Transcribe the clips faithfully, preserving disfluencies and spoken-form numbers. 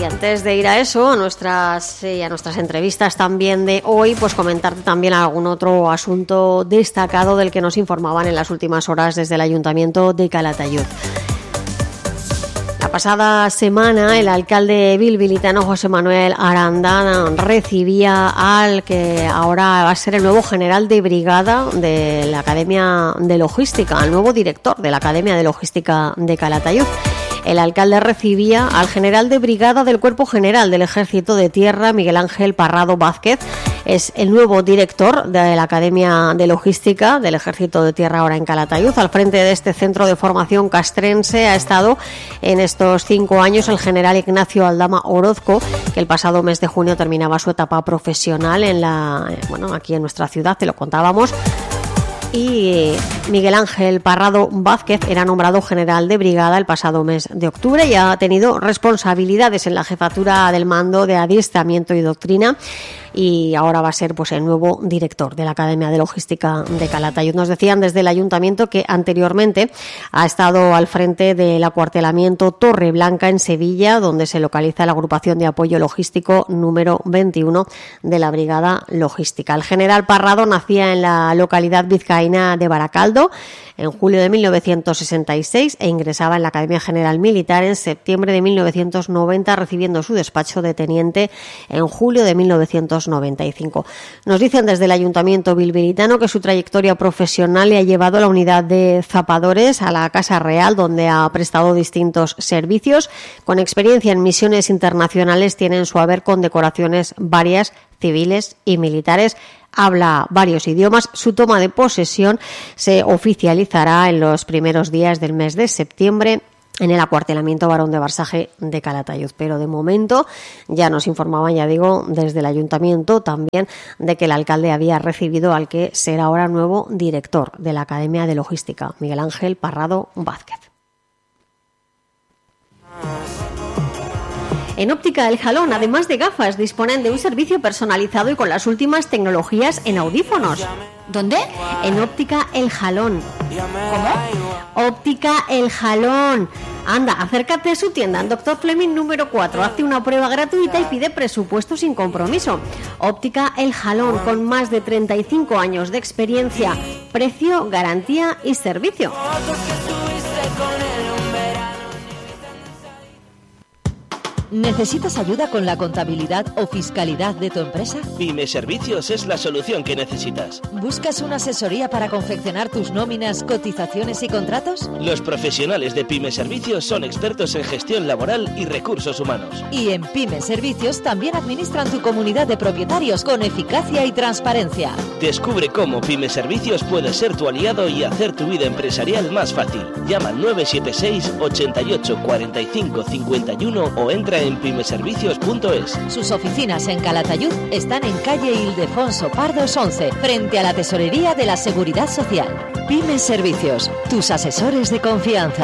antes de ir a eso, a nuestras, eh, a nuestras entrevistas también de hoy, pues comentarte también algún otro asunto destacado del que nos informaban en las últimas horas desde el Ayuntamiento de Calatayud. La pasada semana el alcalde bilbilitano José Manuel Aranda recibía al que ahora va a ser el nuevo general de brigada de la Academia de Logística, al nuevo director de la Academia de Logística de Calatayud. El alcalde recibía al general de brigada del Cuerpo General del Ejército de Tierra, Miguel Ángel Parrado Vázquez. Es el nuevo director de la Academia de Logística del Ejército de Tierra ahora en Calatayud. Al frente de este centro de formación castrense ha estado en estos cinco años el general Ignacio Aldama Orozco, que el pasado mes de junio terminaba su etapa profesional en la, bueno, aquí en nuestra ciudad, te lo contábamos. Y Miguel Ángel Parrado Vázquez era nombrado general de brigada el pasado mes de octubre y ha tenido responsabilidades en la jefatura del mando de adiestramiento y doctrina, y ahora va a ser pues el nuevo director de la Academia de Logística de Calatayud. Nos decían desde el Ayuntamiento que anteriormente ha estado al frente del acuartelamiento Torre Blanca en Sevilla, donde se localiza la agrupación de apoyo logístico número veintiuno de la Brigada Logística. El general Parrado nacía en la localidad vizcaína de Baracaldo en julio de mil novecientos sesenta y seis e ingresaba en la Academia General Militar en septiembre de mil novecientos noventa, recibiendo su despacho de teniente en julio de mil novecientos noventa y cinco. Nos dicen desde el Ayuntamiento bilbilitano que su trayectoria profesional le ha llevado a la unidad de zapadores, a la Casa Real, donde ha prestado distintos servicios. Con experiencia en misiones internacionales, tiene en su haber condecoraciones varias, civiles y militares. Habla varios idiomas. Su toma de posesión se oficializará en los primeros días del mes de septiembre en el acuartelamiento Barón de Barsaje de Calatayud. Pero de momento ya nos informaban, ya digo, desde el Ayuntamiento también de que el alcalde había recibido al que será ahora nuevo director de la Academia de Logística, Miguel Ángel Parrado Vázquez. En Óptica El Jalón, además de gafas, disponen de un servicio personalizado y con las últimas tecnologías en audífonos. ¿Dónde? En Óptica El Jalón. ¿Cómo? Óptica El Jalón. Anda, acércate a su tienda en Doctor Fleming número cuatro. Hazte una prueba gratuita y pide presupuesto sin compromiso. Óptica El Jalón, con más de treinta y cinco años de experiencia. Precio, garantía y servicio. ¿Necesitas ayuda con la contabilidad o fiscalidad de tu empresa? Pyme Servicios es la solución que necesitas. ¿Buscas una asesoría para confeccionar tus nóminas, cotizaciones y contratos? Los profesionales de Pyme Servicios son expertos en gestión laboral y recursos humanos. Y en Pyme Servicios también administran tu comunidad de propietarios con eficacia y transparencia. Descubre cómo Pyme Servicios puede ser tu aliado y hacer tu vida empresarial más fácil. Llama al nueve siete seis, ochenta y ocho, cuarenta y cinco, cincuenta y uno o entra en pymeservicios punto es. Sus oficinas en Calatayud están en calle Ildefonso Pardos once, frente a la Tesorería de la Seguridad Social. Pyme Servicios, tus asesores de confianza.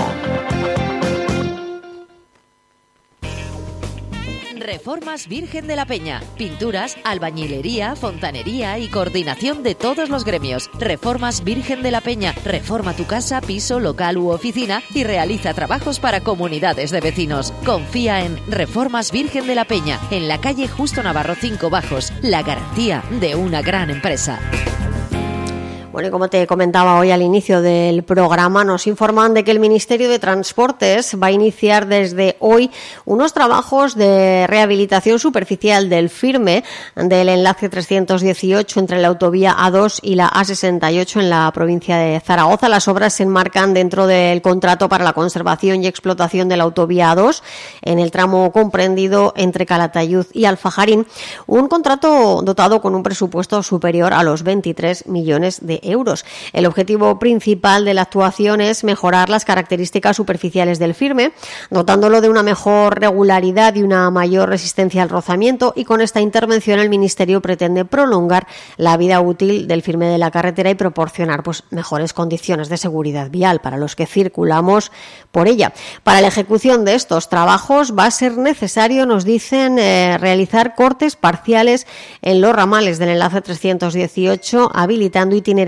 Reformas Virgen de la Peña. Pinturas, albañilería, fontanería y coordinación de todos los gremios. Reformas Virgen de la Peña. Reforma tu casa, piso, local u oficina y realiza trabajos para comunidades de vecinos. Confía en Reformas Virgen de la Peña, en la calle Justo Navarro cinco Bajos. La garantía de una gran empresa. Bueno, y como te comentaba hoy al inicio del programa, nos informan de que el Ministerio de Transportes va a iniciar desde hoy unos trabajos de rehabilitación superficial del firme del enlace trescientos dieciocho entre la autovía A dos y la A sesenta y ocho en la provincia de Zaragoza. Las obras se enmarcan dentro del contrato para la conservación y explotación de la autovía A dos en el tramo comprendido entre Calatayud y Alfajarín, un contrato dotado con un presupuesto superior a los veintitrés millones de euros. El objetivo principal de la actuación es mejorar las características superficiales del firme, dotándolo de una mejor regularidad y una mayor resistencia al rozamiento, y con esta intervención el Ministerio pretende prolongar la vida útil del firme de la carretera y proporcionar pues mejores condiciones de seguridad vial para los que circulamos por ella. Para la ejecución de estos trabajos va a ser necesario, nos dicen, eh, realizar cortes parciales en los ramales del enlace trescientos dieciocho, habilitando itinerarios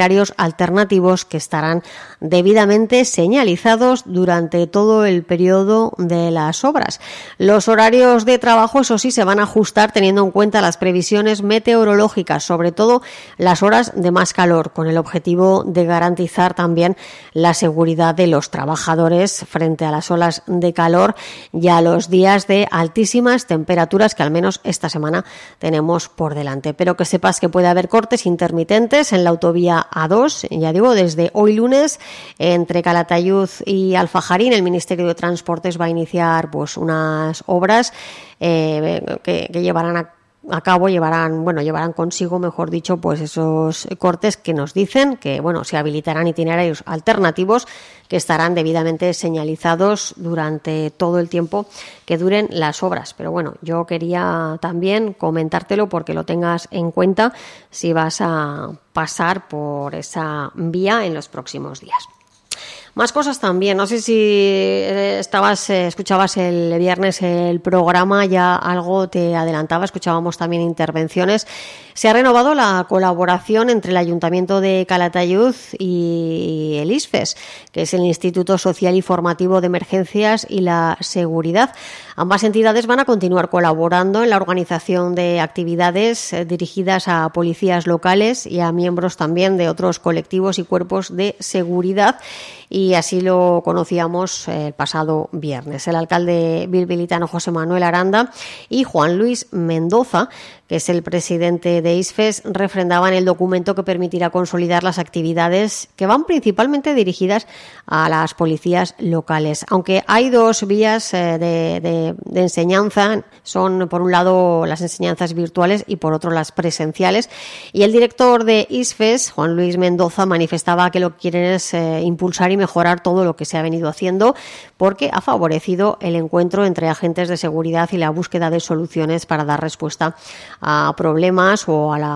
horarios alternativos que estarán debidamente señalizados durante todo el periodo de las obras. Los horarios de trabajo, eso sí, se van a ajustar teniendo en cuenta las previsiones meteorológicas, sobre todo las horas de más calor, con el objetivo de garantizar también la seguridad de los trabajadores frente a las olas de calor y a los días de altísimas temperaturas que al menos esta semana tenemos por delante. Pero que sepas que puede haber cortes intermitentes en la autovía A dos, ya digo, desde hoy lunes entre Calatayud y Alfajarín. El Ministerio de Transportes va a iniciar pues unas obras eh, que, que llevarán a a cabo, llevarán, bueno, llevarán consigo, mejor dicho, pues esos cortes que nos dicen que, bueno, se habilitarán itinerarios alternativos que estarán debidamente señalizados durante todo el tiempo que duren las obras. Pero bueno, yo quería también comentártelo porque lo tengas en cuenta si vas a pasar por esa vía en los próximos días. Más cosas también, no sé si estabas, escuchabas el viernes el programa, ya algo te adelantaba, escuchábamos también intervenciones. Se ha renovado la colaboración entre el Ayuntamiento de Calatayud y el I S F E S, que es el Instituto Social y Formativo de Emergencias y la Seguridad. Ambas entidades van a continuar colaborando en la organización de actividades dirigidas a policías locales y a miembros también de otros colectivos y cuerpos de seguridad. Y así lo conocíamos el pasado viernes. El alcalde bilbilitano José Manuel Aranda y Juan Luis Mendoza, que es el presidente de I S F E S, refrendaban el documento que permitirá consolidar las actividades que van principalmente dirigidas a las policías locales. Aunque hay dos vías de, de, de enseñanza, son por un lado las enseñanzas virtuales y por otro las presenciales. Y el director de I S F E S, Juan Luis Mendoza, manifestaba que lo que quieren es eh, impulsar y mejorar todo lo que se ha venido haciendo porque ha favorecido el encuentro entre agentes de seguridad y la búsqueda de soluciones para dar respuesta a problemas o a la